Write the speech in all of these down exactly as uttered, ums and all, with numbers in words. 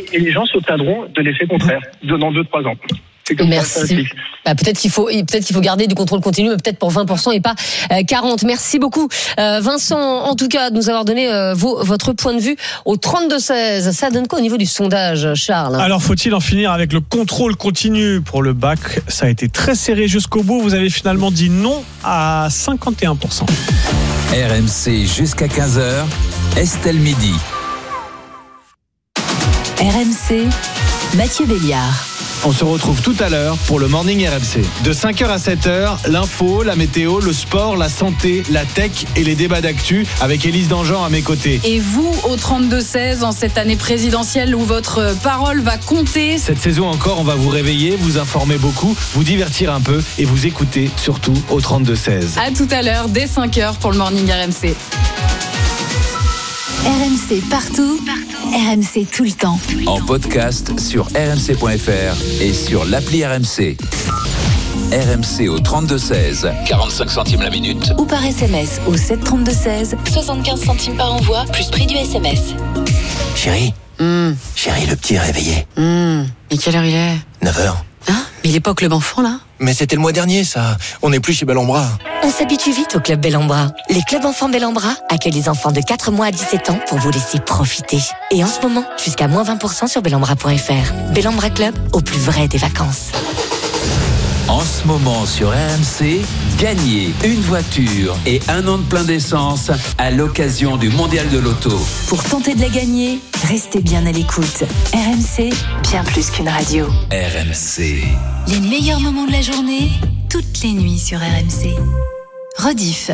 et les gens se plaindront de l'effet contraire de dans deux trois ans. Merci. Bah, peut-être qu'il faut, peut-être qu'il faut garder du contrôle continu, mais peut-être pour vingt pour cent et pas quarante. Merci beaucoup, euh, Vincent, en tout cas, de nous avoir donné euh, vos, votre point de vue au trente-deux seize. Ça donne quoi au niveau du sondage, Charles ? Alors, faut-il en finir avec le contrôle continu pour le bac ? Ça a été très serré jusqu'au bout. Vous avez finalement dit non à cinquante et un pour cent. R M C jusqu'à quinze heures, Estelle Midi. R M C, Mathieu Béliard. On se retrouve tout à l'heure pour le Morning R M C. De cinq heures à sept heures, l'info, la météo, le sport, la santé, la tech et les débats d'actu avec Élise Dangean à mes côtés. Et vous, au trente-deux seize, en cette année présidentielle où votre parole va compter. Cette saison encore, on va vous réveiller, vous informer beaucoup, vous divertir un peu et vous écouter surtout au trente-deux seize. À tout à l'heure, dès cinq heures pour le Morning R M C. R M C partout, partout. R M C tout le temps. En podcast sur r m c point f r et sur l'appli R M C. R M C au trente-deux seize, quarante-cinq centimes la minute. Ou par S M S au sept trente-deux seize, soixante-quinze centimes par envoi, plus prix du S M S. Chérie, mmh. Chérie, le petit est réveillé. Mmh. Et quelle heure il est ? neuf heures. Hein ? Mais il est pas au club enfant, là ? Mais c'était le mois dernier, ça. On n'est plus chez Bellambra. On s'habitue vite au club Bellambra. Les clubs enfants Bellambra accueillent les enfants de quatre mois à dix-sept ans pour vous laisser profiter. Et en ce moment, jusqu'à moins vingt pour cent sur bellambra point f r. Bellambra Club, au plus vrai des vacances. En ce moment sur R M C, gagnez une voiture et un an de plein d'essence à l'occasion du Mondial de l'Auto. Pour tenter de la gagner, restez bien à l'écoute. R M C, bien plus qu'une radio. R M C. Les meilleurs moments de la journée, toutes les nuits sur R M C. Rediff.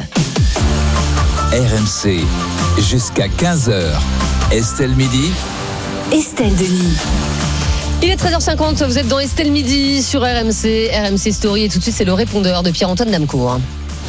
R M C, jusqu'à quinze heures. Estelle Midi. Estelle Denis. Il est treize heures cinquante, vous êtes dans Estelle Midi sur R M C, R M C Story, et tout de suite c'est le répondeur de Pierre-Antoine Damcourt.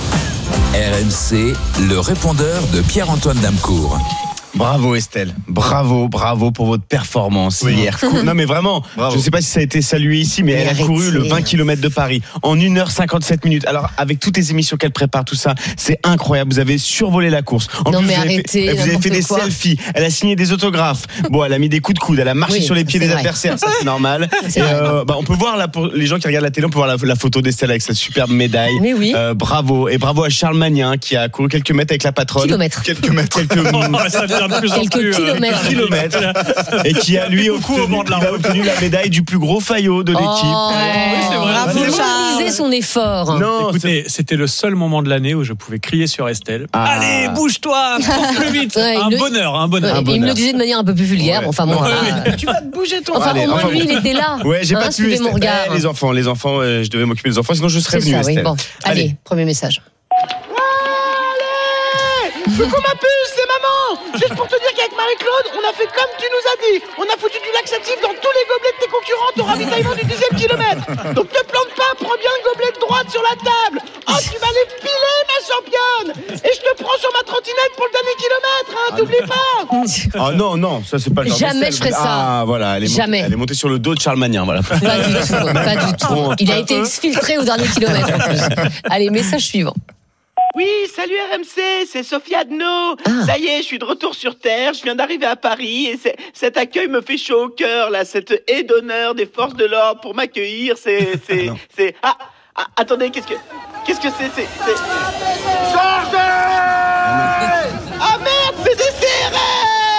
R M C, le répondeur de Pierre-Antoine Damcourt. Bravo Estelle, bravo, bravo pour votre performance oui. hier. Non mais vraiment, bravo. Je ne sais pas si ça a été salué ici, mais, mais elle a couru le vingt kilomètres de Paris en une heure cinquante-sept minutes. Alors avec toutes les émissions qu'elle prépare, tout ça, c'est incroyable. Vous avez survolé la course. En non plus, mais vous arrêtez. Avez fait, vous avez fait des quoi. selfies, elle a signé des autographes. Bon, elle a mis des coups de coude, elle a marché oui, sur les pieds des vrai. adversaires, ça c'est normal. C'est Et euh, bah, on peut voir là, pour les gens qui regardent la télé, on peut voir la, la photo d'Estelle avec sa superbe médaille. Mais oui. Euh, bravo. Et bravo à Charles Magnin qui a couru quelques mètres avec la patronne. Kilomètres. Quelques mètres. Quelques ça devient de plus en plus. Kilomètres. kilomètres et qui a lui obtenu, il a obtenu la médaille du plus gros faillot de l'équipe. Oh, oui, c'est vrai. Bravo, Charles. son effort. Non, écoutez, c'est... c'était le seul moment de l'année où je pouvais crier sur Estelle. Ah. Allez, bouge-toi, plus vite. Ouais, un, le... bonheur, un bonheur, ouais, un bonheur. Il me le disait de manière un peu plus vulgaire. Ouais. Enfin bon, ouais, voilà. Tu vas te bouger toi. Enfin, Allez, au moins enfin, lui, il était là. Ouais, j'ai hein, pas pu. Mon regard. Les enfants, les enfants, euh, je devais m'occuper des enfants, sinon je serais c'est venu. Ça, Estelle. Oui. Bon, allez, allez, premier message. Coucou ma puce, c'est maman. Juste pour te dire qu'avec Marie-Claude, on a fait comme tu nous as dit. On a foutu du laxatif dans tous les gobelets de tes concurrents au ravitaillement du dixième kilomètre. Donc te plante pas, prends bien le gobelet de droite sur la table. Oh, tu vas les filer, ma championne. Et je te prends sur ma trottinette pour le dernier kilomètre, hein, t'oublies pas. Ah non, non, ça c'est pas le genre Jamais je ferais ça. Ah voilà, elle est, Jamais. Montée, elle est montée sur le dos de Charles Magnin, voilà. Pas du tout, pas du tout. Il a été exfiltré au dernier kilomètre en plus. Allez, message suivant. Oui, salut R M C, c'est Sophie Adno. Ah. Ça y est, je suis de retour sur Terre, je viens d'arriver à Paris et c'est, cet accueil me fait chaud au cœur, là, cette haie d'honneur des forces de l'ordre pour m'accueillir, c'est... c'est, c'est... Ah, ah, attendez, qu'est-ce que... Qu'est-ce que c'est, c'est... c'est... Chargez ! Ah merde, c'est des C R S !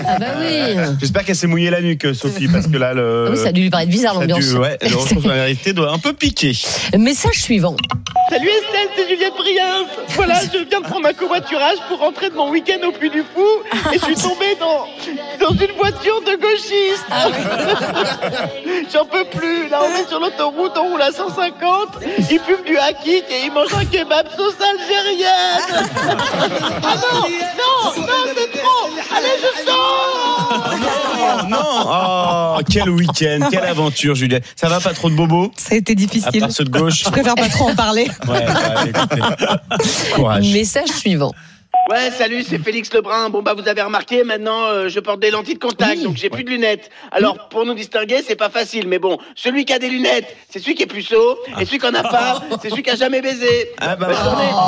Ah bah oui. J'espère qu'elle s'est mouillée la nuque, Sophie, parce que là, le... Ah oui, ça a dû lui paraître bizarre, l'ambiance. Dû, ouais, le retour sur la vérité doit un peu piquer. Message suivant. Salut Estelle, c'est Juliette Briens. Voilà, je viens de prendre un covoiturage pour rentrer de mon week-end au Puy du Fou et je suis tombée dans, dans une voiture de gauchiste. Ah oui. J'en peux plus. Là, on est sur l'autoroute, on roule à cent cinquante. Ils fument du hakik et ils mangent un kebab sauce algérienne. Ah non, non, non, c'est trop. Allez, je sors. Non, non. Oh, quel week-end, quelle aventure, Juliette. Ça va, pas trop de bobos? Ça a été difficile. À part ceux de gauche. Je préfère pas trop en parler. Ouais, ouais, écoutez. Courage. Message suivant. Ouais, salut, c'est Félix Lebrun. Bon, bah, vous avez remarqué, maintenant, euh, je porte des lentilles de contact, oui. donc j'ai ouais. plus de lunettes. Alors, pour nous distinguer, c'est pas facile, mais bon, celui qui a des lunettes, c'est celui qui est puceau, ah. et celui qui en a pas, c'est celui qui a jamais baisé. Ah, bah,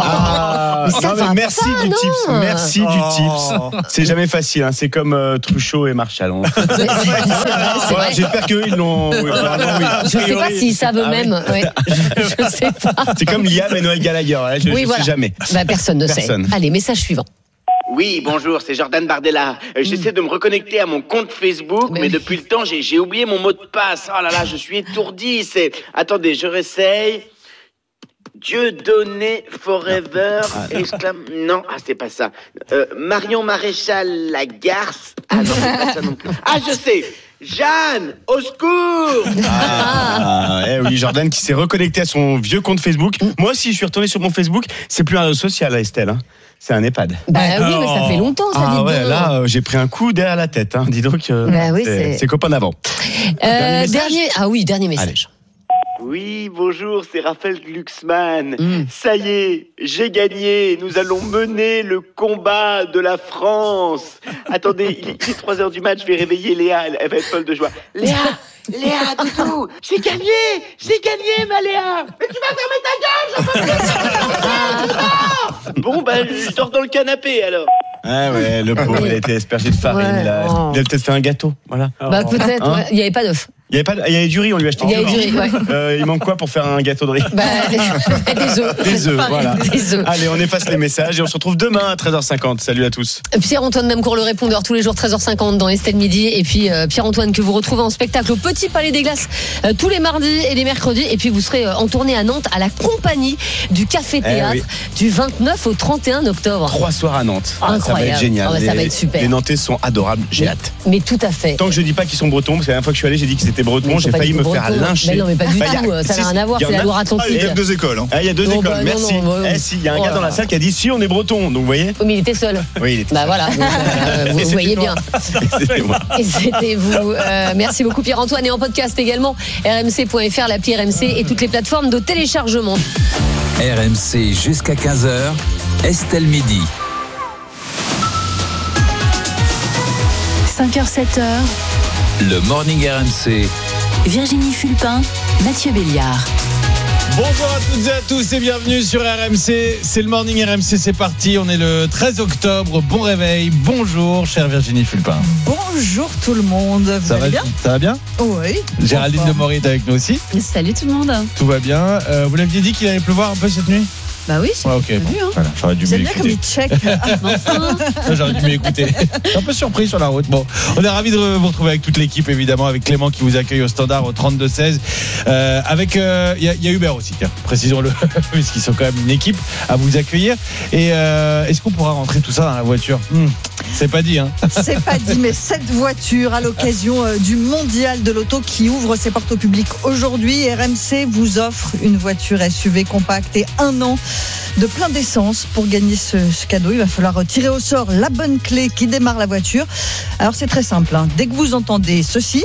ah. Ah. Non, mais merci pas, du non. tips, merci oh. du tips. C'est jamais facile, hein. C'est comme euh, Truchot et Marshall. Hein. C'est vrai, c'est vrai. Ouais, j'espère qu'eux, ils l'ont. Oui, bah, non, oui. Je sais pas s'ils savent eux-mêmes. Ah, oui. ouais. Je sais pas. C'est comme Liam et Noël Gallagher. Hein. Je, oui, je voilà. sais jamais. Bah, personne ne personne. sait. Allez, message suivant. Oui, bonjour, c'est Jordan Bardella. Euh, j'essaie de me reconnecter à mon compte Facebook, mais, mais depuis le temps, j'ai, j'ai oublié mon mot de passe. Oh là là, je suis étourdi. C'est... Attendez, je réessaye. Dieu donné forever, exclame... Non, ah, c'est pas ça. Euh, Marion Maréchal Lagarce. Ah non, c'est pas ça non plus. Ah, je sais. Jeanne, au secours. Ah, eh oui, Jordan qui s'est reconnecté à son vieux compte Facebook. Moi aussi, je suis retourné sur mon Facebook. C'est plus un réseau social, là, Estelle. Hein. C'est un EHPAD. Bah oui, mais ça fait longtemps, ça, ah, dit ouais, là, euh, j'ai pris un coup derrière la tête. Hein. Dis donc, euh, bah oui, c'est, c'est... c'est copain d'avant. Euh, dernier, dernier Ah oui, dernier message. Allez. Oui, bonjour, c'est Raphaël Glucksmann. Mm. Ça y est, j'ai gagné. Nous allons mener le combat de la France. Attendez, il est trois heures du match, je vais réveiller Léa, elle, elle va être folle de joie. Léa, Léa, Doudou, j'ai gagné, j'ai gagné, ma Léa. Mais tu vas fermer ta gueule, j'en peux plus. Bon, ben, je dors dans le canapé, alors. Ah ouais, le pauvre, il a été aspergé de farine. Ouais. Là. Oh. Il a peut-être fait un gâteau, voilà. Bah peut-être, hein ouais. Il n'y avait pas d'œuf. Il y avait pas, il y avait du riz, on lui a acheté. Il y avait du riz, ouais. Euh, il manque quoi pour faire un gâteau de riz? Bah, des œufs. Des œufs, voilà. Des œufs. Allez, on efface les messages et on se retrouve demain à treize heures cinquante. Salut à tous. Pierre-Antoine Damecourt, le répondeur, tous les jours treize heures cinquante dans Estelle Midi. Et puis euh, Pierre-Antoine que vous retrouvez en spectacle au Petit Palais des Glaces euh, tous les mardis et les mercredis. Et puis vous serez euh, en tournée à Nantes à la compagnie du Café Théâtre eh oui. du vingt-neuf au trente et un octobre. Trois soirs à Nantes. Incroyable. Ça va être génial. Oh, bah, ça va être super. Les Nantais sont adorables. J'ai mais, hâte. Mais tout à fait. Tant que je dis pas qu'ils sont bretons, parce que la dernière fois que je suis allé, j'ai dit qu'ils étaient bretons. J'ai failli me breton. faire lyncher. Mais non, mais pas du bah, tout. A, ça n'a rien à voir. C'est la Loire-Atlantique. Ah, il y a deux écoles. Hein. Ah, il y a deux non, écoles. Bah, Merci. Non, non, bah, eh, si, il y a un oh, gars dans la salle qui a dit si on est breton. Donc vous voyez. Oui, mais il était seul. Oui, il était. Bah seul. Voilà. Donc, euh, vous voyez bien. C'était moi. Et c'était vous. Euh, merci beaucoup Pierre-Antoine et en podcast également r m c point f r, l'appli R M C et toutes les plateformes de téléchargement. R M C jusqu'à quinze heures. Estelle Midi. cinq heures sept heures. Le Morning R M C. Virginie Fulpin, Mathieu Béliard. Bonjour à toutes et à tous et bienvenue sur R M C. C'est le Morning R M C, c'est parti. On est le treize octobre. Bon réveil. Bonjour, chère Virginie Fulpin. Bonjour tout le monde. Vous ça allez va bien? Ça va bien? Oui. Géraldine de Morit avec nous aussi. Salut tout le monde. Tout va bien. Euh, vous l'aviez dit qu'il allait pleuvoir un peu cette nuit? Bah oui, c'est ouais, okay, bon, vu, hein. Voilà, j'aurais dû c'est bien comme il check. Enfin. J'aurais dû m'écouter. Je suis un peu surpris sur la route. Bon, on est ravis de vous retrouver avec toute l'équipe, évidemment, avec Clément qui vous accueille au standard au trente-deux seize. Euh, avec, il euh, y, y a Hubert aussi, tiens, précisons-le, puisqu'ils sont quand même une équipe à vous accueillir. Et euh, est-ce qu'on pourra rentrer tout ça dans la voiture? hmm, C'est pas dit, hein. C'est pas dit, mais cette voiture à l'occasion euh, du mondial de l'auto qui ouvre ses portes au public aujourd'hui. R M C vous offre une voiture S U V compacte et un an de plein d'essence. Pour gagner ce, ce cadeau, il va falloir tirer au sort la bonne clé qui démarre la voiture. Alors c'est très simple, hein. Dès que vous entendez ceci,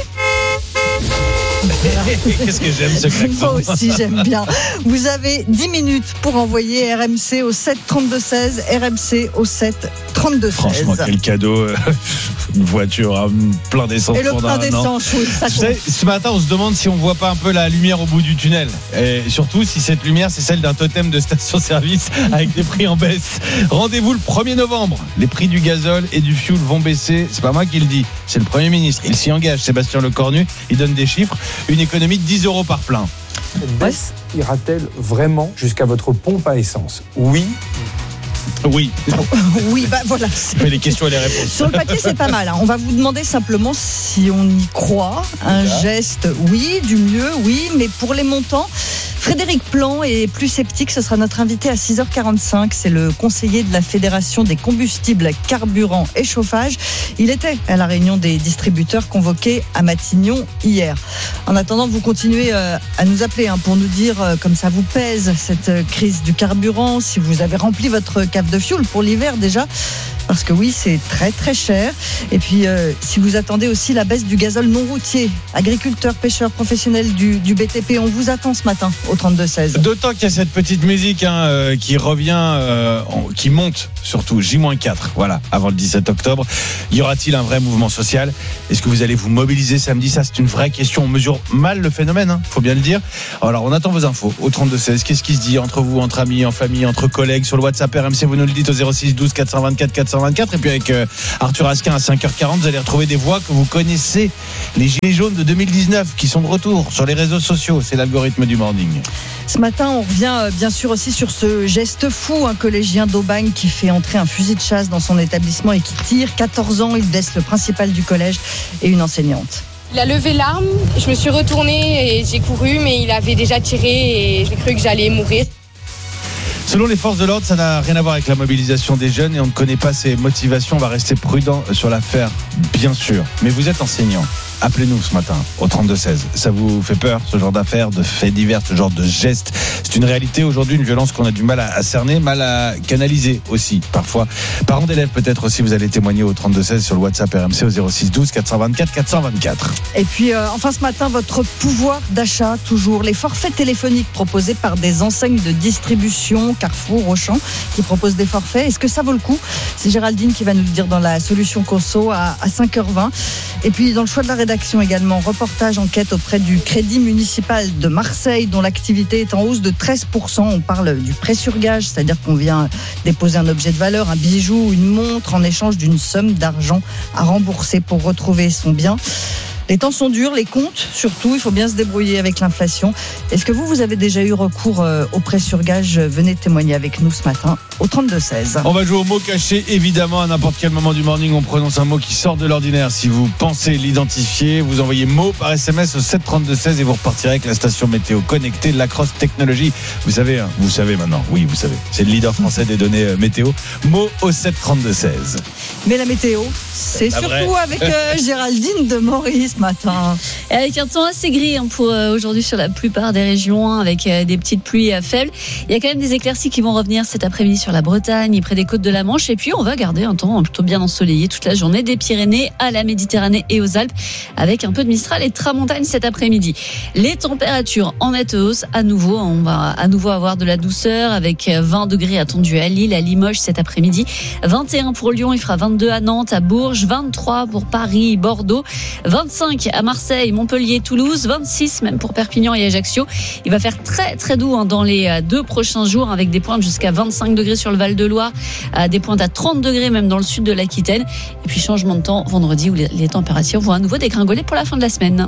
qu'est-ce que j'aime ce klaxon. Moi aussi j'aime bien. Vous avez dix minutes pour envoyer R M C au sept trente-deux seize, R M C au sept trente-deux seize. Franchement, quel cadeau. Une voiture à plein d'essence. Et le plein d'essence, oui, ça compte. Vous savez, ce matin, on se demande si on voit pas un peu la lumière au bout du tunnel. Et surtout, si cette lumière, c'est celle d'un totem de station-service avec des prix en baisse. Rendez-vous le premier novembre. Les prix du gazole et du fioul vont baisser. C'est pas moi qui le dis, c'est le Premier ministre. Il s'y engage, Sébastien Lecornu. Il donne des chiffres. Une économie de dix euros par plein. Cette baisse ira-t-elle vraiment jusqu'à votre pompe à essence? Oui. Oui. Oui, bah voilà. Mais les questions et les réponses. Sur le papier, c'est pas mal. Hein. On va vous demander simplement si on y croit. Un yeah. geste, oui. Du mieux, oui. Mais pour les montants, Frédéric Plan est plus sceptique. Ce sera notre invité à six heures quarante-cinq. C'est le conseiller de la Fédération des combustibles, carburants et chauffage. Il était à la réunion des distributeurs convoquée à Matignon hier. En attendant, vous continuez à nous appeler hein, pour nous dire comme ça vous pèse cette crise du carburant. Si vous avez rempli votre cave de fioul pour l'hiver déjà, Parce que oui, c'est très très cher. Et puis, euh, si vous attendez aussi la baisse du gazole non routier, agriculteurs, pêcheurs, professionnels du, du B T P, on vous attend ce matin au trente-deux seize. D'autant qu'il y a cette petite musique hein, euh, qui revient, euh, en, qui monte surtout, J moins quatre, voilà, avant le dix-sept octobre. Y aura-t-il un vrai mouvement social ? Est-ce que vous allez vous mobiliser samedi ? Ça, c'est une vraie question. On mesure mal le phénomène, hein, faut bien le dire. Alors, on attend vos infos au trente-deux seize. Qu'est-ce qui se dit entre vous, entre amis, en famille, entre collègues, sur le WhatsApp R M C, vous nous le dites au zéro six douze quatre cent vingt-quatre quatre cent vingt-quatre. Et puis avec euh, Arthur Asquin à cinq heures quarante, vous allez retrouver des voix que vous connaissez, les Gilets jaunes de deux mille dix-neuf qui sont de retour sur les réseaux sociaux. C'est l'algorithme du morning. Ce matin, on revient bien sûr aussi sur ce geste fou, un collégien d'Aubagne qui fait entrer un fusil de chasse dans son établissement et qui tire. quatorze ans, il blesse le principal du collège et une enseignante. Il a levé l'arme, je me suis retournée et j'ai couru, mais il avait déjà tiré et j'ai cru que j'allais mourir. Selon les forces de l'ordre, ça n'a rien à voir avec la mobilisation des jeunes et on ne connaît pas ses motivations. On va rester prudent sur l'affaire, bien sûr. Mais vous êtes enseignant. Appelez-nous ce matin au trente-deux seize. Ça vous fait peur, ce genre d'affaires, de faits divers, ce genre de gestes ? C'est une réalité aujourd'hui, une violence qu'on a du mal à, à cerner, mal à canaliser aussi, parfois. Parents d'élèves, peut-être aussi, vous allez témoigner au trente-deux seize sur le WhatsApp R M C au zéro six douze quatre cent vingt-quatre quatre cent vingt-quatre. Et puis, euh, enfin ce matin, votre pouvoir d'achat, toujours. Les forfaits téléphoniques proposés par des enseignes de distribution, Carrefour, Auchan, qui proposent des forfaits. Est-ce que ça vaut le coup ? C'est Géraldine qui va nous le dire dans la solution Conso à, à cinq heures vingt. Et puis, dans le choix de la rédaction, également, reportage enquête auprès du Crédit municipal de Marseille dont l'activité est en hausse de treize pour cent. On parle du prêt sur gage, c'est-à-dire qu'on vient déposer un objet de valeur, un bijou, une montre en échange d'une somme d'argent à rembourser pour retrouver son bien. Les temps sont durs, les comptes surtout, il faut bien se débrouiller avec l'inflation. Est-ce que vous, vous avez déjà eu recours au prêt sur gage ? Venez témoigner avec nous ce matin au trente-deux seize. On va jouer au mot caché, évidemment, à n'importe quel moment du morning. On prononce un mot qui sort de l'ordinaire. Si vous pensez l'identifier, vous envoyez mot par S M S au sept trente-deux seize et vous repartirez avec la station météo connectée de Lacrosse Technologies. Vous savez, hein, vous savez maintenant, oui, vous savez. C'est le leader français des données euh, météo. Mot au sept trente-deux seize. Mais la météo, c'est la surtout vraie. avec euh, Géraldine de Maurice ce matin. Et avec un temps assez gris hein, pour euh, aujourd'hui sur la plupart des régions, hein, avec euh, des petites pluies euh, faibles. Il y a quand même des éclaircies qui vont revenir cet après-midi sur la Bretagne et près des côtes de la Manche. Et puis on va garder un temps plutôt bien ensoleillé toute la journée des Pyrénées à la Méditerranée et aux Alpes, avec un peu de Mistral et de Tramontane cet après-midi. Les températures en nette hausse à nouveau. On va à nouveau avoir de la douceur avec vingt degrés attendus à Lille, à Limoges cet après-midi. vingt et un pour Lyon, il fera vingt-deux à Nantes, à Bourges, vingt-trois pour Paris, Bordeaux, vingt-cinq à Marseille, Montpellier, Toulouse, vingt-six même pour Perpignan et Ajaccio. Il va faire très très doux hein, dans les deux prochains jours avec des pointes jusqu'à vingt-cinq degrés sur le Val-de-Loire, des pointes à trente degrés même dans le sud de l'Aquitaine. Et puis changement de temps vendredi où les températures vont à nouveau dégringoler pour la fin de la semaine.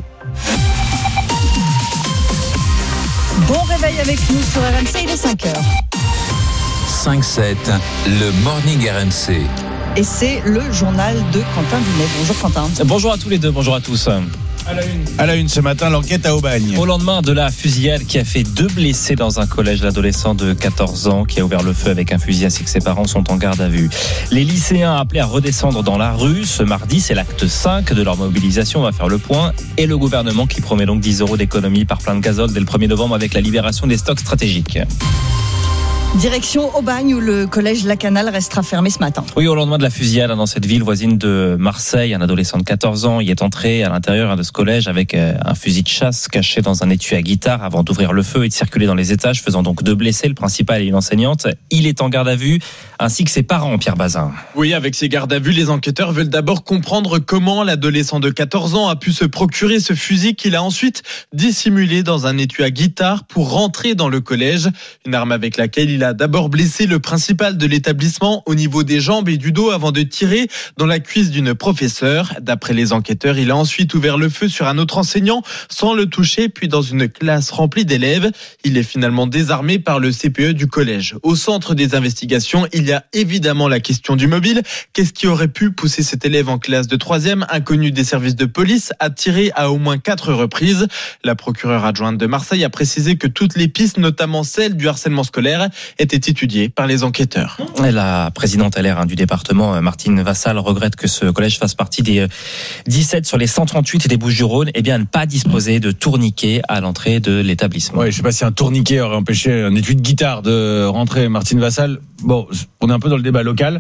Bon réveil avec nous sur R M C, il est cinq heures. cinq sept, le Morning R M C. Et c'est le journal de Quentin Dunet. Bonjour Quentin. Bonjour à tous les deux, bonjour à tous. À la une. À la une ce matin, l'enquête à Aubagne. Au lendemain de la fusillade qui a fait deux blessés dans un collège, l'adolescent de quatorze ans qui a ouvert le feu avec un fusil ainsi que ses parents sont en garde à vue. Les lycéens appelés à redescendre dans la rue ce mardi, c'est l'acte cinq de leur mobilisation, on va faire le point. Et le gouvernement qui promet donc dix euros d'économie par plein de gazole dès le premier novembre avec la libération des stocks stratégiques. Direction Aubagne où le collège Lacanal restera fermé ce matin. Oui, au lendemain de la fusillade dans cette ville voisine de Marseille, un adolescent de quatorze ans y est entré à l'intérieur de ce collège avec un fusil de chasse caché dans un étui à guitare avant d'ouvrir le feu et de circuler dans les étages, faisant donc deux blessés, le principal et une enseignante. Il est en garde à vue, ainsi que ses parents, Pierre Bazin. Oui, avec ses gardes à vue, les enquêteurs veulent d'abord comprendre comment l'adolescent de quatorze ans a pu se procurer ce fusil qu'il a ensuite dissimulé dans un étui à guitare pour rentrer dans le collège. Une arme avec laquelle il a d'abord blessé le principal de l'établissement au niveau des jambes et du dos avant de tirer dans la cuisse d'une professeure. D'après les enquêteurs, il a ensuite ouvert le feu sur un autre enseignant sans le toucher, puis dans une classe remplie d'élèves. Il est finalement désarmé par le C P E du collège. Au centre des investigations, il y a évidemment la question du mobile. Qu'est-ce qui aurait pu pousser cet élève en classe de troisième, inconnu des services de police, à tirer à au moins quatre reprises? La procureure adjointe de Marseille a précisé que toutes les pistes, notamment celle du harcèlement scolaire, étaient étudiées par les enquêteurs. La présidente L R du département, Martine Vassal, regrette que ce collège fasse partie des dix-sept sur les cent trente-huit des Bouches-du-Rhône et bien ne pas disposer de tourniquet à l'entrée de l'établissement. Oui, je ne sais pas si un tourniquet aurait empêché un étui de guitare de rentrer. Martine Vassal, bon, on est un peu dans le débat local.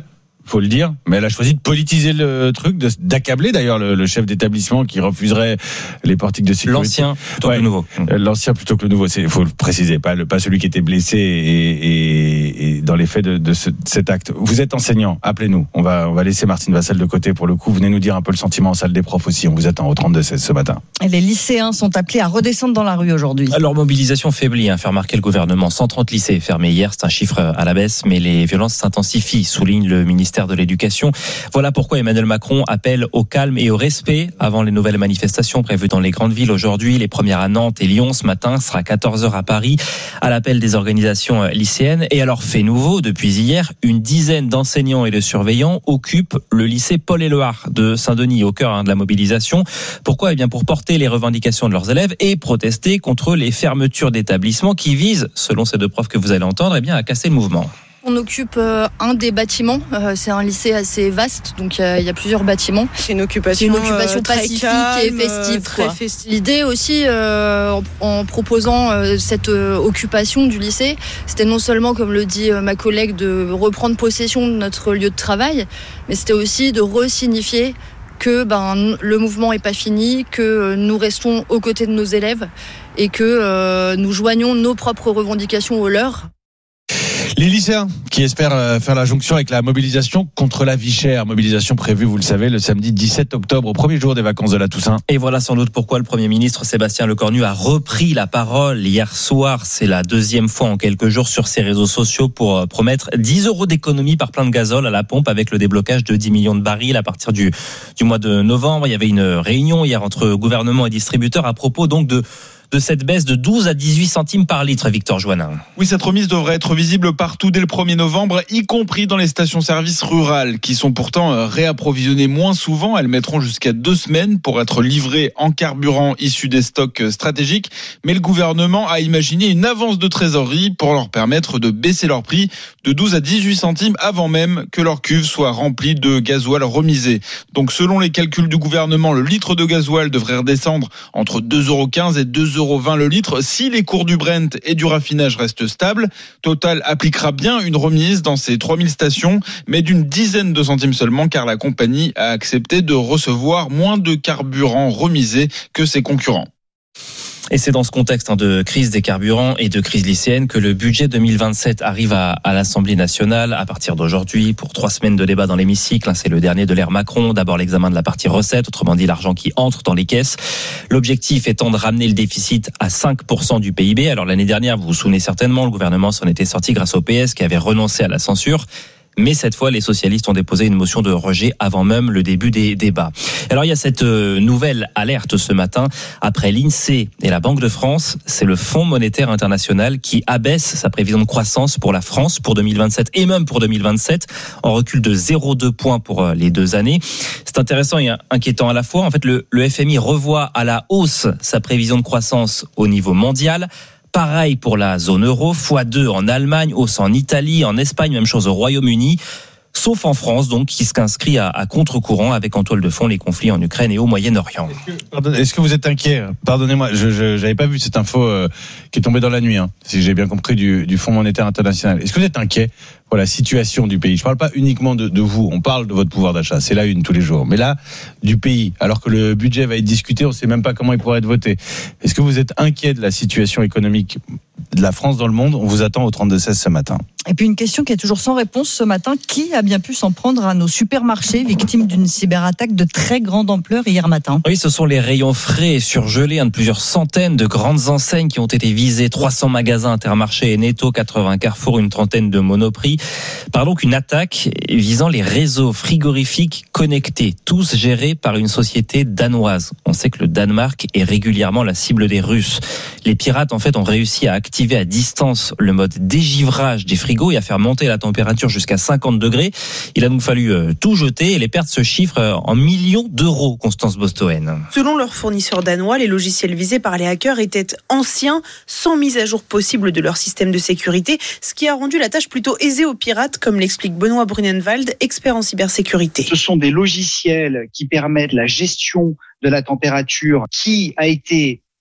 faut le dire, mais elle a choisi de politiser le truc, de, d'accabler d'ailleurs le, le chef d'établissement qui refuserait les portiques de sécurité. L'ancien plutôt ouais, que le nouveau. L'ancien plutôt que le nouveau, il faut le préciser, pas, le, pas celui qui était blessé et, et, et dans les faits de, de, ce, de cet acte. Vous êtes enseignant, appelez-nous. On va, on va laisser Martine Vassal de côté pour le coup. Venez nous dire un peu le sentiment en salle des profs aussi. On vous attend au trente-deux seize ce matin. Et les lycéens sont appelés à redescendre dans la rue aujourd'hui. Alors, mobilisation faiblit, hein, fait remarquer le gouvernement. cent trente lycées fermés hier, c'est un chiffre à la baisse, mais les violences s'intensifient, souligne le ministère de l'Éducation. Voilà pourquoi Emmanuel Macron appelle au calme et au respect avant les nouvelles manifestations prévues dans les grandes villes aujourd'hui. Les premières à Nantes et Lyon ce matin, ce sera quatorze heures à Paris, à l'appel des organisations lycéennes. Et alors, fait nouveau, depuis hier, une dizaine d'enseignants et de surveillants occupent le lycée Paul-Éluard de Saint-Denis, au cœur hein, de la mobilisation. Pourquoi ? Eh bien, pour porter les revendications de leurs élèves et protester contre les fermetures d'établissements qui visent, selon ces deux profs que vous allez entendre, eh bien, à casser le mouvement. On occupe euh, un des bâtiments, euh, c'est un lycée assez vaste, donc il y, y a plusieurs bâtiments. C'est une occupation, c'est une occupation euh, pacifique calme, et festive. Très festive. L'idée aussi, euh, en, en proposant euh, cette euh, occupation du lycée, c'était non seulement, comme le dit euh, ma collègue, de reprendre possession de notre lieu de travail, mais c'était aussi de resignifier que ben, le mouvement n'est pas fini, que nous restons aux côtés de nos élèves et que euh, nous joignons nos propres revendications aux leurs. Les lycéens qui espèrent faire la jonction avec la mobilisation contre la vie chère, mobilisation prévue, vous le savez, le samedi dix-sept octobre, au premier jour des vacances de la Toussaint. Et voilà sans doute pourquoi le Premier ministre Sébastien Lecornu a repris la parole hier soir. C'est la deuxième fois en quelques jours sur ses réseaux sociaux pour promettre dix euros d'économie par plein de gazole à la pompe avec le déblocage de dix millions de barils à partir du, du mois de novembre. Il y avait une réunion hier entre gouvernement et distributeurs à propos donc de de cette baisse de douze à dix-huit centimes par litre, Victor Joannin. Oui, cette remise devrait être visible partout dès le premier novembre, y compris dans les stations-service rurales, qui sont pourtant réapprovisionnées moins souvent. Elles mettront jusqu'à deux semaines pour être livrées en carburant issu des stocks stratégiques. Mais le gouvernement a imaginé une avance de trésorerie pour leur permettre de baisser leur prix de douze à dix-huit centimes avant même que leur cuve soit remplie de gasoil remisé. Donc selon les calculs du gouvernement, le litre de gasoil devrait redescendre entre deux euros quinze et deux euros vingt le litre si les cours du Brent et du raffinage restent stables. Total appliquera bien une remise dans ces trois mille stations, mais d'une dizaine de centimes seulement, car la compagnie a accepté de recevoir moins de carburant remisé que ses concurrents. Et c'est dans ce contexte de crise des carburants et de crise lycéenne que le budget deux mille vingt-sept arrive à, à l'Assemblée nationale à partir d'aujourd'hui pour trois semaines de débat dans l'hémicycle. C'est le dernier de l'ère Macron. D'abord l'examen de la partie recettes, autrement dit l'argent qui entre dans les caisses. L'objectif étant de ramener le déficit à cinq pour cent du P I B. Alors l'année dernière, vous vous souvenez certainement, le gouvernement s'en était sorti grâce au P S qui avait renoncé à la censure. Mais cette fois, les socialistes ont déposé une motion de rejet avant même le début des débats. Alors, il y a cette nouvelle alerte ce matin. Après l'INSEE et la Banque de France, c'est le Fonds monétaire international qui abaisse sa prévision de croissance pour la France pour deux mille vingt-sept et même pour deux mille vingt-sept, en recul de zéro virgule deux points pour les deux années. C'est intéressant et inquiétant à la fois. En fait, le, le F M I revoit à la hausse sa prévision de croissance au niveau mondial. Pareil pour la zone euro, fois deux en Allemagne, hausse en Italie, en Espagne, même chose au Royaume-Uni. Sauf en France, donc, qui s'inscrit à, à contre-courant avec en toile de fond les conflits en Ukraine et au Moyen-Orient. Est-ce que, pardon, est-ce que vous êtes inquiet ? Pardonnez-moi, je, je j'avais pas vu cette info euh, qui est tombée dans la nuit, hein, si j'ai bien compris, du, du Fonds monétaire international. Est-ce que vous êtes inquiet pour la situation du pays ? Je parle pas uniquement de, de vous, on parle de votre pouvoir d'achat, c'est la une tous les jours. Mais là, du pays, alors que le budget va être discuté, on sait même pas comment il pourrait être voté. Est-ce que vous êtes inquiet de la situation économique de la France dans le monde ? On vous attend au trente-deux seize ce matin. Et puis une question qui est toujours sans réponse ce matin. Qui a bien pu s'en prendre à nos supermarchés victimes d'une cyberattaque de très grande ampleur hier matin ? Oui, ce sont les rayons frais et surgelés hein, de plusieurs centaines de grandes enseignes qui ont été visées. trois cents magasins Intermarché et Netto, quatre-vingts Carrefour, une trentaine de Monoprix. Par donc une attaque visant les réseaux frigorifiques connectés, tous gérés par une société danoise. On sait que le Danemark est régulièrement la cible des Russes. Les pirates en fait ont réussi à activer à distance le mode dégivrage des frigos et à faire monter la température jusqu'à cinquante degrés. Il a donc fallu euh, tout jeter et les pertes se chiffrent euh, en millions d'euros, Constance Bostoen. Selon leur fournisseur danois, les logiciels visés par les hackers étaient anciens, sans mise à jour possible de leur système de sécurité, ce qui a rendu la tâche plutôt aisée aux pirates, comme l'explique Benoît Brunenwald, expert en cybersécurité. Ce sont des logiciels qui permettent la gestion de la température qui a été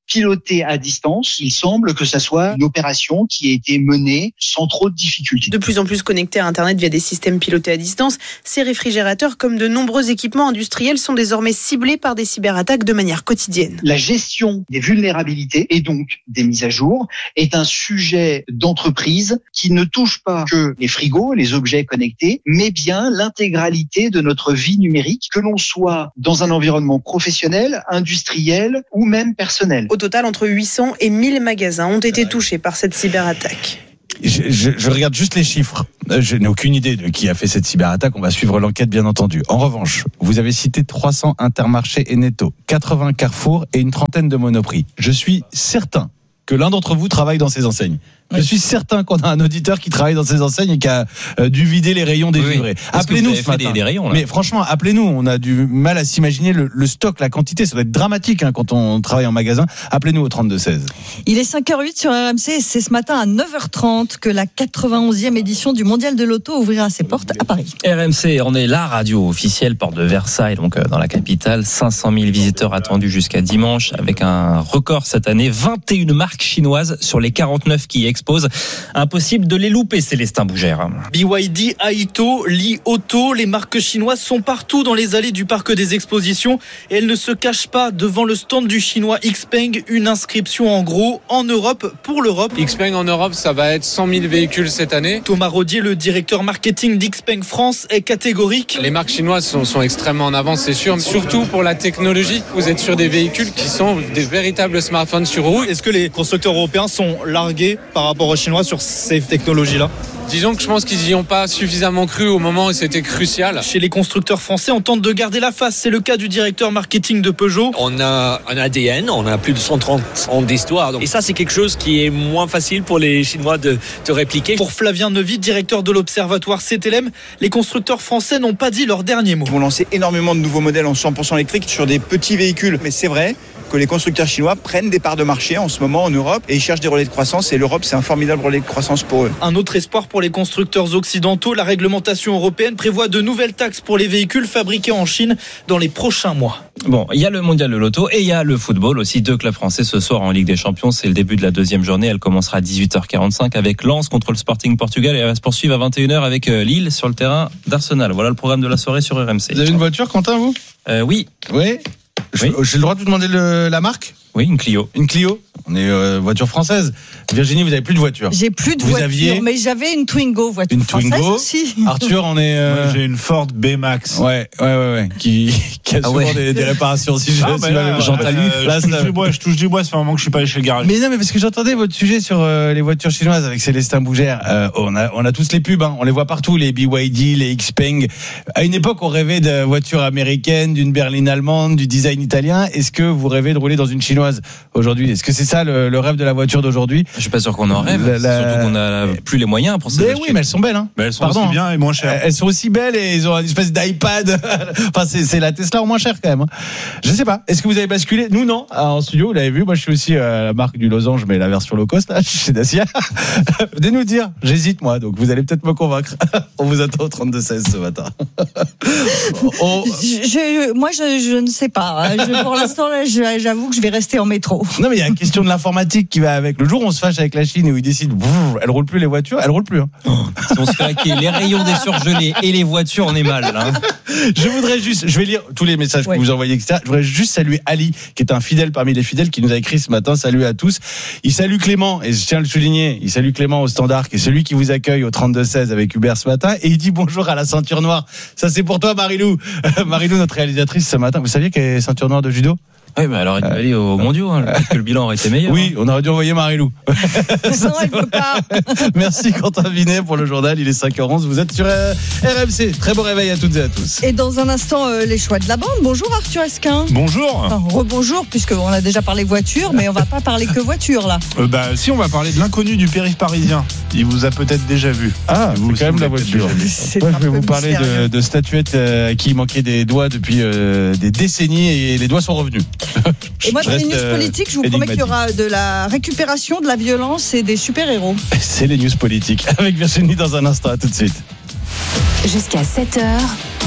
pilotée à distance. Il semble que ça soit une opération qui a été menée sans trop de difficultés. De plus en plus connectés à Internet via des systèmes pilotés à distance, ces réfrigérateurs, comme de nombreux équipements industriels, sont désormais ciblés par des cyberattaques de manière quotidienne. La gestion des vulnérabilités et donc des mises à jour est un sujet d'entreprise qui ne touche pas que les frigos, les objets connectés, mais bien l'intégralité de notre vie numérique, que l'on soit dans un environnement professionnel, industriel ou même personnel. Au total, entre huit cents et mille magasins ont été touchés par cette cyberattaque. Je, je, je regarde juste les chiffres. Je n'ai aucune idée de qui a fait cette cyberattaque. On va suivre l'enquête, bien entendu. En revanche, vous avez cité trois cents Intermarché et Netto, quatre-vingts Carrefour et une trentaine de Monoprix. Je suis certain que l'un d'entre vous travaille dans ces enseignes. Je suis certain qu'on a un auditeur qui travaille dans ces enseignes et qui a euh, dû vider les rayons des oui, livrets. Parce Appelez-nous ce matin. des, des rayons, là. Mais franchement, appelez-nous. On a du mal à s'imaginer le, le stock, la quantité. Ça doit être dramatique hein, quand on travaille en magasin. Appelez-nous au trente-deux seize. Il est cinq heures huit sur R M C et c'est ce matin à neuf heures trente que la quatre-vingt-onzième édition du Mondial de l'Auto ouvrira ses portes à Paris. R M C, on est la radio officielle, porte de Versailles, donc dans la capitale. cinq cent mille visiteurs attendus jusqu'à dimanche, avec un record cette année. vingt et une marques chinoises sur les quarante-neuf qui y exposent. Impossible de les louper, Célestin Bougère. B Y D, Aito, Li Auto, les marques chinoises sont partout dans les allées du parc des expositions et elles ne se cachent pas devant le stand du chinois Xpeng, une inscription en gros en Europe pour l'Europe. Xpeng en Europe, ça va être cent mille véhicules cette année. Thomas Rodier, le directeur marketing d'Xpeng France, est catégorique. Les marques chinoises sont, sont extrêmement en avance, c'est sûr, surtout pour la technologie. Vous êtes sur des véhicules qui sont des véritables smartphones sur roue. Est-ce que les constructeurs européens sont largués par rapport aux Chinois sur ces technologies-là ? Disons que je pense qu'ils n'y ont pas suffisamment cru au moment où c'était crucial. Chez les constructeurs français, on tente de garder la face. C'est le cas du directeur marketing de Peugeot. On a un A D N, on a plus de cent trente ans d'histoire. Et ça, c'est quelque chose qui est moins facile pour les Chinois de, de répliquer. Pour Flavien Neuvy, directeur de l'observatoire C T L M, les constructeurs français n'ont pas dit leur dernier mot. Ils vont lancer énormément de nouveaux modèles en cent pour cent électriques sur des petits véhicules. Mais c'est vrai que les constructeurs chinois prennent des parts de marché en ce moment en Europe et ils cherchent des relais de croissance et l'Europe c'est un formidable relais de croissance pour eux. Un autre espoir pour les constructeurs occidentaux, la réglementation européenne prévoit de nouvelles taxes pour les véhicules fabriqués en Chine dans les prochains mois. Bon, il y a le mondial de l'auto et il y a le football aussi. Deux clubs français ce soir en Ligue des Champions. C'est le début de la deuxième journée. Elle commencera à dix-huit heures quarante-cinq avec Lens contre le Sporting Portugal et elle va se poursuivre à vingt et une heures avec Lille sur le terrain d'Arsenal. Voilà le programme de la soirée sur R M C. Vous avez une voiture, Quentin, vous ? euh, Oui. Oui. Oui. J'ai le droit de vous demander le, la marque ? Oui, une Clio. Une Clio. On est euh, voiture française. Virginie, vous avez plus de voiture. J'ai plus de vous voiture, aviez mais j'avais une Twingo voiture une française Twingo aussi. Arthur, on est. Euh... Moi, j'ai une Ford B-Max. Ouais, ouais, ouais, ouais. Qui, qui a ah souvent ouais. des, des réparations. Si je, ah, si là, j'en talue. Euh, là, je, touche du bois, je touche du bois. Ça fait un moment que je suis pas allé chez le garage. Mais non, mais parce que j'entendais votre sujet sur euh, les voitures chinoises avec Célestin Bougère. Euh, on a, on a tous les pubs. Hein. On les voit partout, les B Y D, les Xpeng. À une époque, on rêvait de voitures américaines, d'une berline allemande, du design italien. Est-ce que vous rêvez de rouler dans une chinoise aujourd'hui ? Est-ce que c'est ça le, le rêve de la voiture d'aujourd'hui ? Je suis pas sûr qu'on en rêve. La, la... Surtout qu'on n'a plus les moyens pour ça. Mais oui, mais elles sont belles. Hein. Mais elles sont Pardon, aussi bien et moins chères. Elles sont aussi belles et ils ont une espèce d'iPad. Enfin, c'est, c'est la Tesla en moins cher quand même. Hein. Je sais pas. Est-ce que vous avez basculé ? Nous, non. En studio, vous l'avez vu. Moi, je suis aussi euh, la marque du losange, mais la version low cost, là, chez Dacia. Venez nous dire. J'hésite, moi. Donc, vous allez peut-être me convaincre. On vous attend au trente-deux seize ce matin. On... je, je, moi, je, je ne sais pas. Je, pour l'instant, là, j'avoue que je vais rester en métro. Non, mais il y a une question de l'informatique qui va avec. Le jour où on se fâche avec la Chine et où ils décident, brrr, elles roulent plus les voitures, elles roulent plus. Hein. Oh, si on se fait hacker les rayons des surgelés et les voitures, on est mal. Là. Je voudrais juste, je vais lire tous les messages ouais. que vous envoyez, et cetera. Je voudrais juste saluer Ali, qui est un fidèle parmi les fidèles, qui nous a écrit ce matin. Salut à tous. Il salue Clément, et je tiens à le souligner, il salue Clément au standard, qui est celui qui vous accueille au trente-deux seize avec Hubert ce matin, et il dit bonjour à la ceinture noire. Ça, c'est pour toi, Marilou. Marilou, notre réalisatrice ce matin. Vous saviez qu'elle est ceinture noire de judo? Oui, mais alors il va aller au mondiaux, hein. Peut-être que le bilan aurait été meilleur. Oui, on aurait dû envoyer Marilou. Non, elle peut pas. Merci Quentin Vinet pour le journal. Il est cinq heures onze. Vous êtes sur euh, R M C. Très bon réveil à toutes et à tous. Et dans un instant, euh, les choix de la bande. Bonjour Arthur Esquin. Bonjour. Enfin, rebonjour, puisqu'on a déjà parlé voiture, mais on va pas parler que voiture là. Euh, bah, si, on va parler de l'inconnu du périph' parisien. Il vous a peut-être déjà vu. Ah, vous, c'est quand même la voiture. Moi, je vais vous parler de, de statuettes euh, à qui il manquait des doigts depuis euh, des décennies et les doigts sont revenus. Et moi, dans les news politiques, je vous promets qu'il y aura de la récupération, de la violence et des super-héros. C'est les news politiques. Avec Virginie dans un instant. À tout de suite. Jusqu'à sept heures.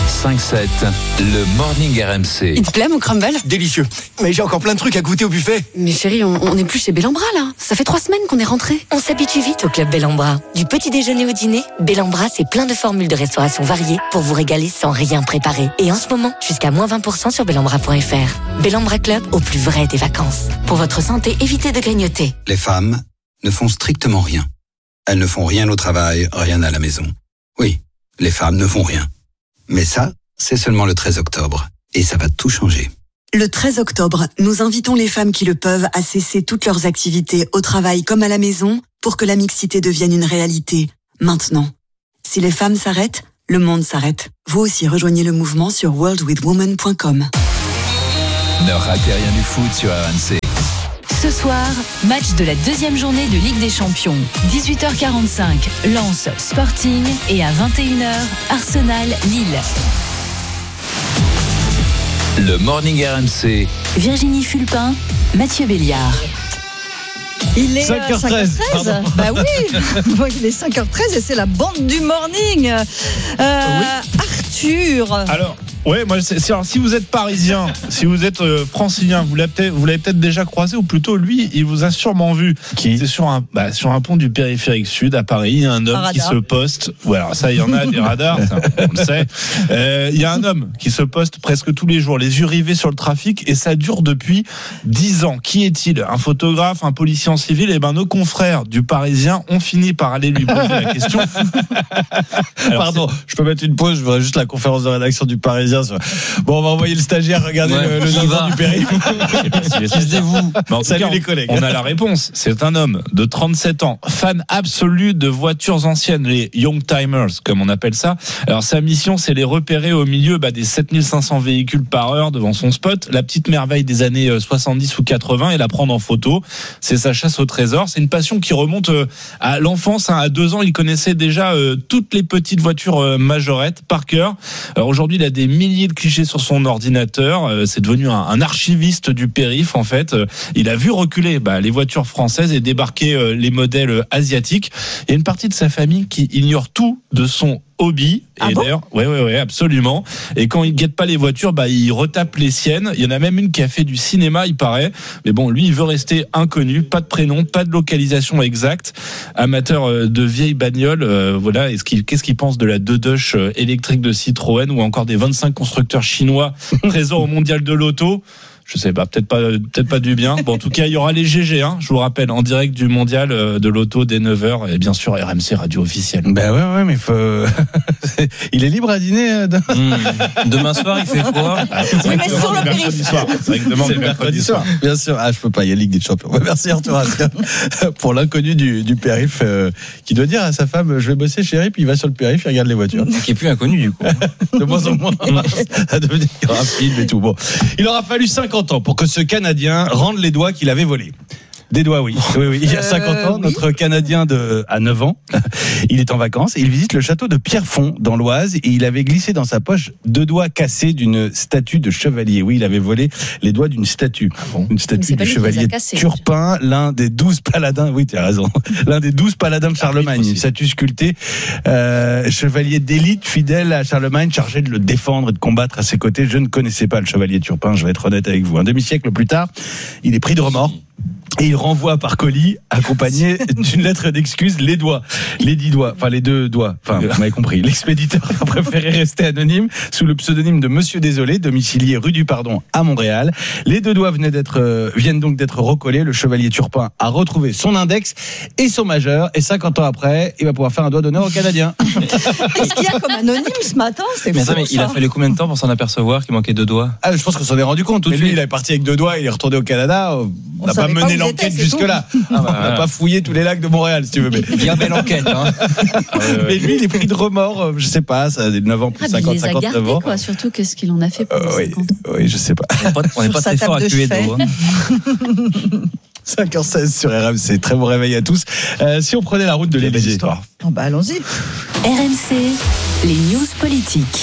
cinq sept, le Morning R M C. Il te plaît mon crumble? Délicieux. Mais j'ai encore plein de trucs à goûter au buffet. Mais chérie, on, on est plus chez Bellambra là. Ça fait trois semaines qu'on est rentrés. On s'habitue vite au club Bellambra. Du petit déjeuner au dîner, Bellambra c'est plein de formules de restauration variées pour vous régaler sans rien préparer. Et en ce moment, jusqu'à moins vingt pour cent sur bellambra point f r. Bellambra Club, au plus vrai des vacances. Pour votre santé, évitez de grignoter. Les femmes ne font strictement rien. Elles ne font rien au travail, rien à la maison. Oui, les femmes ne font rien. Mais ça, c'est seulement le treize octobre. Et ça va tout changer. Le treize octobre, nous invitons les femmes qui le peuvent à cesser toutes leurs activités au travail comme à la maison pour que la mixité devienne une réalité. Maintenant. Si les femmes s'arrêtent, le monde s'arrête. Vous aussi rejoignez le mouvement sur world with women point com. Ne ratez rien du foot sur R M C. Ce soir, match de la deuxième journée de Ligue des Champions. dix-huit heures quarante-cinq, Lens Sporting et à vingt et une heures, Arsenal Lille. Le Morning R M C. Virginie Fulpin, Mathieu Béliard. Il est cinq heures treize. cinq heures treize. Bah oui, il est cinq heures treize et c'est la bande du morning. Euh, oui. Arthur. Alors, ouais, moi, c'est, c'est, alors, si vous êtes parisien, si vous êtes euh, francilien, vous l'avez, peut-être, vous l'avez peut-être déjà croisé, ou plutôt lui, il vous a sûrement vu. Qui c'est sur un, bah, sur un pont du périphérique sud à Paris, il y a un homme un qui se poste. Ouais, alors ça, il y en a des radars, ça, on le sait. Euh, il y a un homme qui se poste presque tous les jours, les yeux rivés sur le trafic, et ça dure depuis dix ans. Qui est-il? Un photographe, un policier en civil? Eh ben, nos confrères du Parisien ont fini par aller lui poser la question. Alors, pardon, c'est... je peux mettre une pause, je voudrais juste la conférence de rédaction du Parisien. Bon, on va envoyer le stagiaire regarder ouais, le, le zinzin du périph'. Excusez-vous. Salut cas, les collègues. On a la réponse. C'est un homme de trente-sept ans, fan absolu de voitures anciennes, les Young Timers, comme on appelle ça. Alors, sa mission, c'est les repérer au milieu bah, des sept mille cinq cents véhicules par heure devant son spot. La petite merveille des années soixante-dix ou quatre-vingts et la prendre en photo. C'est sa chasse au trésor. C'est une passion qui remonte à l'enfance. À deux ans, il connaissait déjà toutes les petites voitures majorettes par cœur. Alors, aujourd'hui, il a des milliers de clichés sur son ordinateur. C'est devenu un, un archiviste du périph' en fait. Il a vu reculer bah, les voitures françaises et débarquer les modèles asiatiques. Il y a une partie de sa famille qui ignore tout de son hobby. Ah et bon d'ailleurs, ouais, ouais, ouais, absolument. Et quand il guette pas les voitures, bah, il retape les siennes. Il y en a même une qui a fait du cinéma, il paraît. Mais bon, lui, il veut rester inconnu. Pas de prénom, pas de localisation exacte. Amateur de vieilles bagnoles, euh, voilà. Est-ce qu'il, qu'est-ce qu'il pense de la Deux-Dush électrique de Citroën ou encore des vingt-cinq constructeurs chinois présents au mondial de l'auto? Je sais pas, peut-être pas, peut-être pas du bien. Bon, en tout cas, il y aura les G G, hein, je vous rappelle, en direct du mondial de l'auto dès neuf heures et bien sûr R M C radio officielle. Ben ouais, ouais, mais faut... il est libre à dîner. De... Mmh. Demain soir, il fait quoi? Ah, oui, mais sur le mercredi soir. C'est vrai que demain, c'est mercredi soir. Bien sûr. Ah, je peux pas, il y a Ligue des Champions. Merci Arthur Asca pour l'inconnu du, du périph euh, qui doit dire à sa femme, je vais bosser chérie, puis il va sur le périph, il regarde les voitures. Qui est plus inconnu du coup. De moins en moins. Ça devient rapide et tout. Bon. Il aura fallu cinquante ans pour que ce Canadien rende les doigts qu'il avait volés. Des doigts, oui. oui, oui. Il y a cinquante ans, notre Canadien de, à neuf ans, il est en vacances et il visite le château de Pierrefonds dans l'Oise et il avait glissé dans sa poche deux doigts cassés d'une statue de chevalier. Oui, il avait volé les doigts d'une statue. Ah bon, une statue du chevalier cassé, Turpin, l'un des douze paladins, oui, tu as raison, l'un des douze paladins de Charlemagne. Une statue sculptée, euh, chevalier d'élite, fidèle à Charlemagne, chargé de le défendre et de combattre à ses côtés. Je ne connaissais pas le chevalier Turpin, je vais être honnête avec vous. Un demi-siècle plus tard, il est pris de remords. Et il renvoie par colis, accompagné d'une lettre d'excuse, les doigts, les dix doigts, enfin les deux doigts, enfin vous m'avez compris. L'expéditeur a préféré rester anonyme sous le pseudonyme de Monsieur Désolé, domicilié rue du Pardon à Montréal. Les deux doigts venaient d'être, euh, viennent donc d'être recollés. Le chevalier Turpin a retrouvé son index et son majeur. Et cinquante ans après, il va pouvoir faire un doigt d'honneur aux Canadiens. Qu'est-ce qu'il y a comme anonyme ce matin? C'est mais, fou, ça, mais il a fallu combien de temps pour s'en apercevoir qu'il manquait deux doigts? Ah, je pense qu'on s'en est rendu compte tout de suite. Lui, il est parti avec deux doigts, il est retourné au Canada. On n'a pas mené l'enquête jusque-là. Ah bah, on n'a pas fouillé tous les lacs de Montréal, si tu veux. Mais... bien belle enquête. Hein. Mais lui, il est pris de remords, je sais pas, ça a neuf ans, plus ah, cinquante, cinquante-neuf ans. Quoi, surtout, qu'est-ce qu'il en a fait pour euh, oui, oui, je sais pas. On n'est pas, pas très fort à tuer d'eau. Hein. cinq heures seize sur R M C, très bon réveil à tous. Euh, si on prenait la route de l'Élysée. Oh bah allons-y. R M C, les news politiques.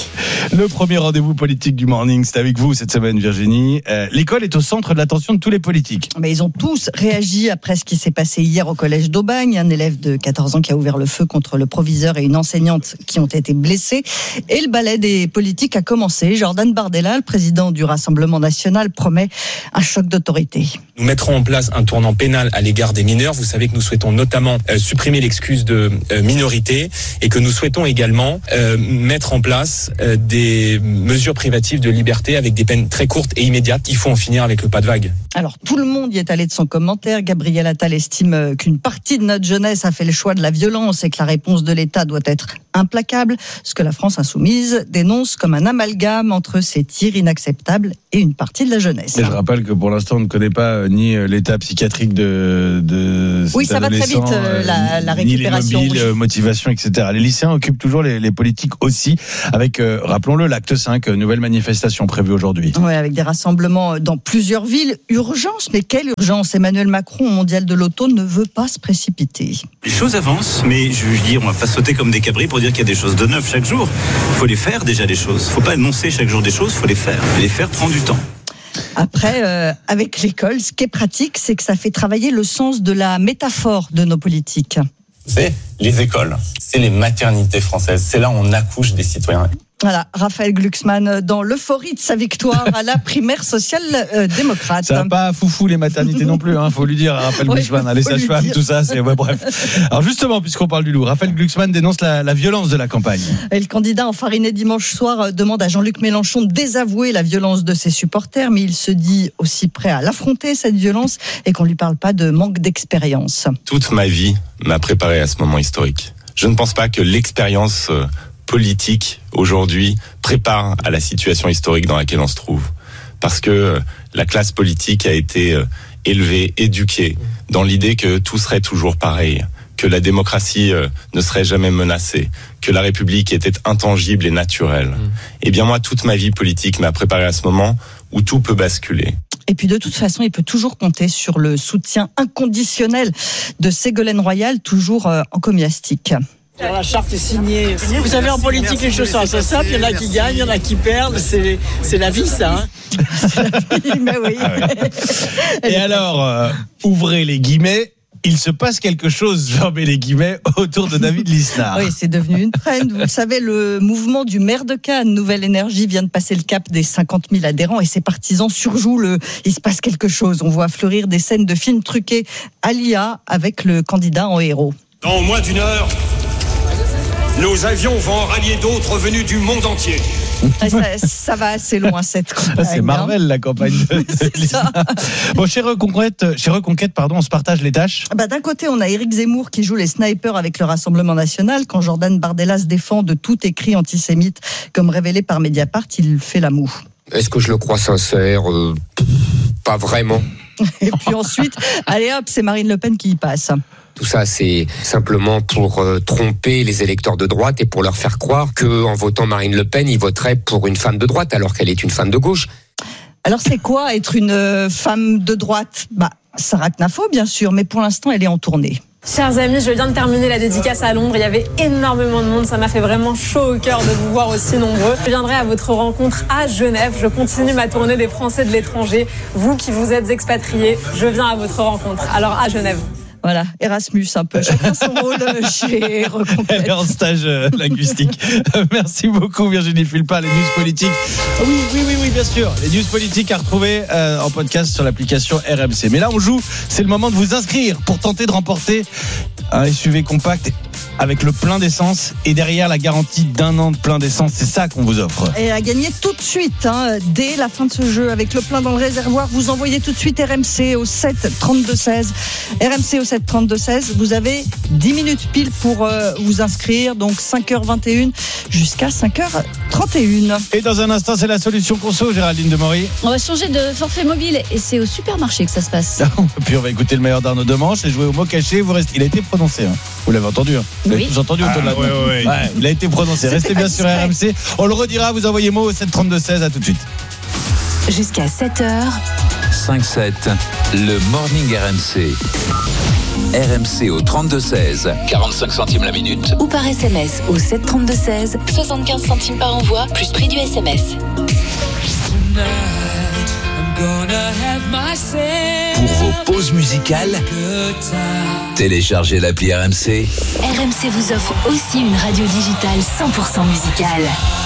Le premier rendez-vous politique du morning, c'est avec vous cette semaine, Virginie. Euh, l'école est au centre de l'attention de tous les politiques. Mais ils ont tous réagi après ce qui s'est passé hier au collège d'Aubagne. Un élève de quatorze ans qui a ouvert le feu contre le proviseur et une enseignante qui ont été blessés. Et le ballet des politiques a commencé. Jordan Bardella, le président du Rassemblement national, promet un choc d'autorité. Nous mettrons en place un tournant pénal à l'égard des mineurs. Vous savez que nous souhaitons notamment euh, supprimer l'excuse de euh, minorité et que nous souhaitons également euh, mettre en place euh, des mesures privatives de liberté avec des peines très courtes et immédiates. Il faut en finir avec le pas de vague. Alors, tout le monde y est allé de son commentaire. Gabriel Attal estime qu'une partie de notre jeunesse a fait le choix de la violence et que la réponse de l'État doit être implacable. Ce que la France insoumise dénonce comme un amalgame entre ces tirs inacceptables et une partie de la jeunesse. Et je rappelle que pour l'instant, on ne connaît pas ni l'état psychiatrique de, de cet oui, ça va très vite, euh, la, la récupération. Ni les mobiles, oui. motivation, et cetera. Les lycéens occupent toujours les, les politiques aussi, avec, euh, rappelons-le, l'acte cinq, nouvelle manifestation prévue aujourd'hui. Oui, avec des rassemblements dans plusieurs villes. Urgence, mais quelle urgence? Emmanuel Macron, au mondial de l'auto, ne veut pas se précipiter. Les choses avancent, mais je veux dire, on va pas sauter comme des cabris pour dire qu'il y a des choses de neuf chaque jour. Il faut les faire déjà, les choses. Il ne faut pas annoncer chaque jour des choses, il faut les faire. Et les faire prend du temps. Après, euh, avec l'école, ce qui est pratique, c'est que ça fait travailler le sens de la métaphore de nos politiques. C'est les écoles, c'est les maternités françaises, c'est là où on accouche des citoyens. Voilà, Raphaël Glucksmann dans l'euphorie de sa victoire à la primaire social-démocrate. Ça va pas foufou les maternités non plus, hein, faut lui dire, Raphaël ouais, Glucksmann, les sages-femmes, tout ça, c'est ouais, bref. Alors justement, puisqu'on parle du loup, Raphaël Glucksmann dénonce la, la violence de la campagne. Et le candidat enfariné dimanche soir demande à Jean-Luc Mélenchon de désavouer la violence de ses supporters, mais il se dit aussi prêt à l'affronter, cette violence, et qu'on lui parle pas de manque d'expérience. Toute ma vie m'a préparé à ce moment historique. Je ne pense pas que l'expérience politique aujourd'hui prépare à la situation historique dans laquelle on se trouve. Parce que la classe politique a été élevée, éduquée dans l'idée que tout serait toujours pareil, que la démocratie ne serait jamais menacée, que la République était intangible et naturelle. Mmh. Et bien moi, toute ma vie politique m'a préparé à ce moment où tout peut basculer. Et puis de toute façon, il peut toujours compter sur le soutien inconditionnel de Ségolène Royal, toujours en comiastique. Alors la charte est signée. Vous savez, en politique, les choses sont assez simples. Il y en a qui gagnent, il y en a qui perdent. C'est, c'est la vie, ça. Hein. C'est la vie, mais oui. Ah ouais. Et alors, euh, ouvrez les guillemets. Il se passe quelque chose, fermez les guillemets, autour de David Lisnard. Oui, c'est devenu une trend. Vous le savez, le mouvement du maire de Cannes, Nouvelle Énergie, vient de passer le cap des cinquante mille adhérents et ses partisans surjouent le « il se passe quelque chose ». On voit fleurir des scènes de films truqués à l'I A avec le candidat en héros. Dans moins d'une heure, nos avions vont en rallier d'autres venus du monde entier. Ça, ça va assez loin cette campagne. C'est Marvel la campagne de Lisnard. Bon, chez Reconquête, chez Reconquête, pardon, on se partage les tâches. Bah, d'un côté, on a Éric Zemmour qui joue les snipers avec le Rassemblement national. Quand Jordan Bardella se défend de tout écrit antisémite, comme révélé par Mediapart, il fait la moue. Est-ce que je le crois sincère ? euh, Pas vraiment. Et puis ensuite, allez hop, c'est Marine Le Pen qui y passe. Tout ça, c'est simplement pour euh, tromper les électeurs de droite et pour leur faire croire qu'en votant Marine Le Pen, ils voteraient pour une femme de droite alors qu'elle est une femme de gauche. Alors c'est quoi être une euh, femme de droite ? Bah, Sarah Knafo, bien sûr, mais pour l'instant, elle est en tournée. Chers amis, je viens de terminer la dédicace à Londres. Il y avait énormément de monde. Ça m'a fait vraiment chaud au cœur de vous voir aussi nombreux. Je viendrai à votre rencontre à Genève. Je continue ma tournée des Français de l'étranger. Vous qui vous êtes expatriés, je viens à votre rencontre. Alors à Genève. Voilà, Erasmus un peu. Chacun son rôle chez Reconquête. Elle est en stage euh, linguistique. Merci beaucoup Virginie Fulpin. Les news politiques. Oui, oui, oui, oui, bien sûr. Les news politiques à retrouver euh, en podcast sur l'application R M C. Mais là, on joue. C'est le moment de vous inscrire pour tenter de remporter un S U V compact avec le plein d'essence et derrière la garantie d'un an de plein d'essence. C'est ça qu'on vous offre. Et à gagner tout de suite, hein, dès la fin de ce jeu, avec le plein dans le réservoir. Vous envoyez tout de suite R M C au sept trente-deux seize. R M C au sept trente-deux seize. Vous avez dix minutes pile pour euh, vous inscrire. Donc cinq heures vingt et une jusqu'à cinq heures trente et une. Et dans un instant, c'est la solution conso, Géraldine Demory. On va changer de forfait mobile et c'est au supermarché que ça se passe. Puis on va écouter le meilleur d'Arnaud Demanche et jouer au mot caché. Vous restez... Il a été prononcé. Hein. Vous l'avez entendu. Hein. Vous l'avez oui. tous entendu autour de la ah, ouais, ouais, ouais. Ouais, il a été prononcé. Restez bien sur R M C. On le redira. Vous envoyez mot au sept trente-deux seize. À tout de suite. Jusqu'à sept heures. cinq sept. Le Morning R M C. R M C au trente-deux seize, quarante-cinq centimes la minute. Ou par S M S au sept trente-deux seize, soixante-quinze centimes par envoi, plus prix du S M S. Pour vos pauses musicales, téléchargez l'appli R M C. R M C vous offre aussi une radio digitale cent pour cent musicale.